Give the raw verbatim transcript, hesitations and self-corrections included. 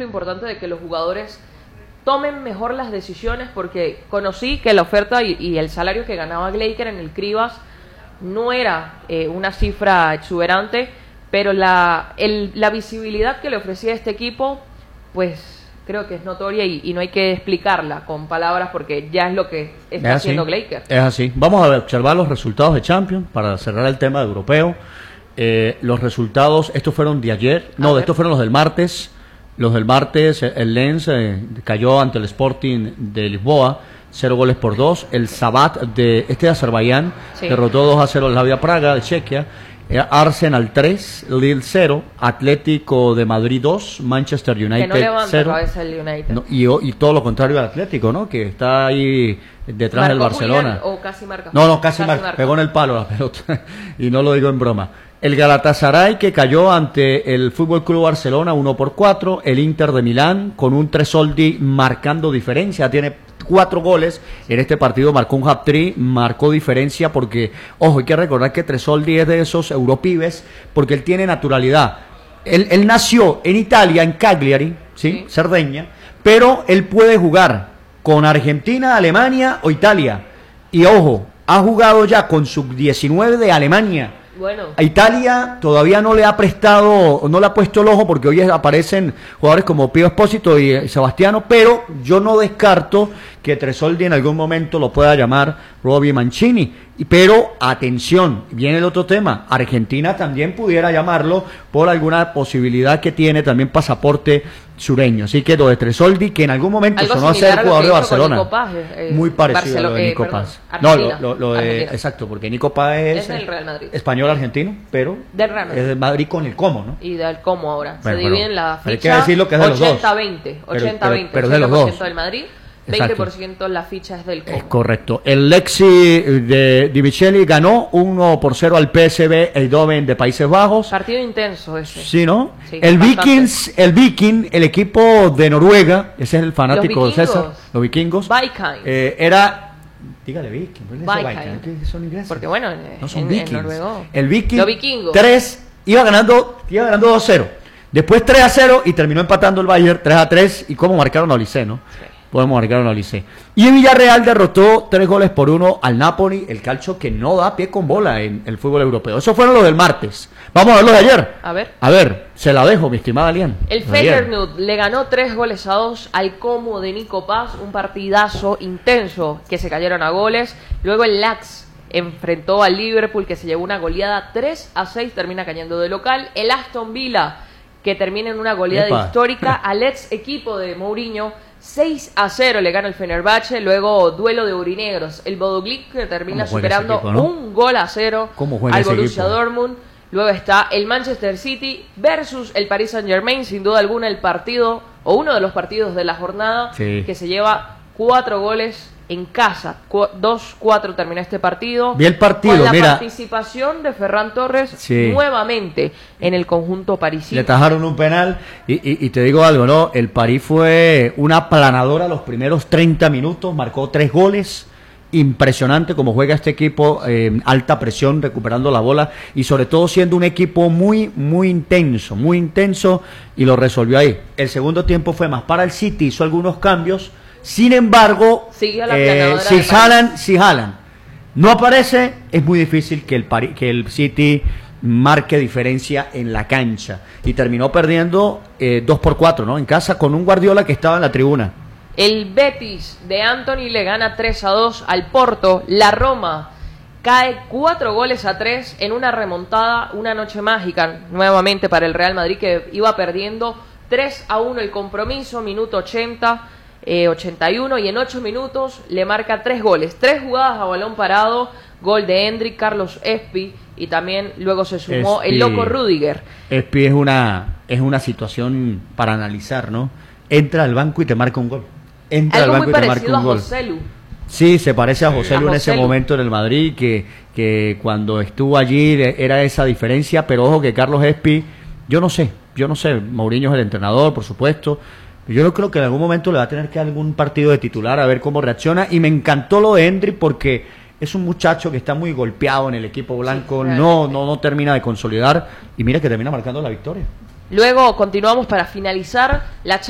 lo importante de que los jugadores tomen mejor las decisiones, porque conocí que la oferta y, y el salario que ganaba Glaker en el Cribas no era eh, una cifra exuberante, pero la, el, la visibilidad que le ofrecía este equipo, pues creo que es notoria y, y no hay que explicarla con palabras porque ya es lo que está haciendo Glaker. Es así. Vamos a observar los resultados de Champions para cerrar el tema de europeo. Eh, los resultados, estos fueron de ayer, no, de estos fueron los del martes. Los del martes, el Lens eh, cayó ante el Sporting de Lisboa, cero goles por dos. El Sabat de este de Azerbaiyán sí. derrotó dos a cero al Slavia Praga de Chequia. Arsenal tres, Lille cero, Atlético de Madrid dos, Manchester United cero. Que no levanta cero. cabeza el United. No, y, y todo lo contrario al Atlético, ¿no? Que está ahí detrás del Barcelona. ¿O casi marca? No, no, casi, casi marca. marca. Pegó en el palo la pelota. Y no lo digo en broma. El Galatasaray que cayó ante el Fútbol Club Barcelona uno por cuatro. El Inter de Milán con un Tresoldi marcando diferencia. Tiene cuatro goles en este partido, marcó un hat-trick, marcó diferencia porque, ojo, hay que recordar que Tresoldi es de esos europibes porque él tiene naturalidad. Él, él nació en Italia, en Cagliari, ¿sí? Sí. Cerdeña, pero él puede jugar con Argentina, Alemania o Italia. Y ojo, ha jugado ya con sub diecinueve de Alemania. Bueno. A Italia todavía no le ha prestado, no le ha puesto el ojo porque hoy aparecen jugadores como Pío Espósito y Sebastiano, pero yo no descarto que Tresoldi en algún momento lo pueda llamar Robbie Mancini. Pero atención, viene el otro tema, Argentina también pudiera llamarlo por alguna posibilidad que tiene también pasaporte sureño, así que lo de Tresoldi, que en algún momento sonó a ser jugador de Barcelona, Paz, eh, muy parecido Barcelona, a lo de Nico eh, Paz. Perdón, no, lo, lo, lo de, exacto, porque Nico Paz es, es del Real Madrid, español argentino, pero del Real Madrid. Es del Madrid con el Como, ¿no? Y del Como ahora, bueno, se dividen la ficha, hay que decirlo que es de los dos. ochenta veinte, ochenta veinte, pero, pero, pero de los dos. del Madrid, veinte por ciento la ficha es del Como. Es correcto. El Lexi de Di Micheli ganó uno por cero al P S V Eindhoven de Países Bajos. Partido intenso ese. Sí, ¿no? Sí, el bastante. Vikings, el Viking, el equipo de Noruega, ese es el fanático de César, los vikingos. Vikings. Eh, era dígale Viking, Viking. Son ingleses. Porque bueno, no son en, vikings. En noruego. El Viking los vikingos. tres iba ganando, iba ganando dos cero. Después tres a cero y terminó empatando el Bayern tres a tres y cómo marcaron a Olise, ¿no? Sí. Podemos marcar a Olise. Y en Villarreal derrotó tres goles por uno al Napoli, el calcio que no da pie con bola en el fútbol europeo. Esos fueron los del martes. Vamos a ver los de ayer. A ver. A ver, se la dejo, mi estimada Lian. El Feyenoord le ganó tres goles a dos al Como de Nico Paz, un partidazo intenso que se cayeron a goles. Luego el Lax enfrentó al Liverpool que se llevó una goleada tres a seis, termina cayendo de local. El Aston Villa que termina en una goleada Epa. histórica al ex equipo de Mourinho, seis a cero le gana el Fenerbahce. Luego duelo de urinegros, el Bodo Glimt que termina superando equipo, ¿no? un gol a cero al Borussia Dortmund. Luego está el Manchester City versus el Paris Saint Germain, sin duda alguna el partido o uno de los partidos de la jornada, sí. que se lleva cuatro goles en casa, dos cuatro terminó este partido. Vi el partido, con la mira. participación de Ferran Torres sí. nuevamente en el conjunto parisino. Le tajaron un penal y, y, y te digo algo, ¿no? El París fue una aplanadora los primeros treinta minutos, marcó tres goles. Impresionante como juega este equipo, eh, alta presión, recuperando la bola y sobre todo siendo un equipo muy, muy intenso, muy intenso y lo resolvió ahí. El segundo tiempo fue más para el City, hizo algunos cambios. Sin embargo, eh, si jalan, si jalan, no aparece, es muy difícil que el, que el City marque diferencia en la cancha. Y terminó perdiendo eh, dos por cuatro, ¿no? En casa con un Guardiola que estaba en la tribuna. El Betis de Anthony le gana tres a dos al Porto. La Roma cae cuatro goles a tres en una remontada, una noche mágica nuevamente para el Real Madrid que iba perdiendo tres a uno el compromiso, minuto ochenta. Eh, ochenta y uno y en ocho minutos le marca tres goles, tres jugadas a balón parado, gol de Hendrik, Carlos Espi y también luego se sumó Espi, el loco Rudiger. Espi es una, es una situación para analizar, ¿no? Entra al banco y te marca un gol. Entra Algo al banco muy y te marca un gol. Joselu. Sí, se parece a Joselu en ese Joselu. momento en el Madrid, que, que cuando estuvo allí era esa diferencia, pero ojo que Carlos Espi, yo no sé, yo no sé, Mourinho es el entrenador, por supuesto. Yo no creo que en algún momento le va a tener que dar algún partido de titular a ver cómo reacciona. Y me encantó lo de Hendrik porque es un muchacho que está muy golpeado en el equipo blanco, sí, no, no, no termina de consolidar y mira que termina marcando la victoria. Luego continuamos para finalizar la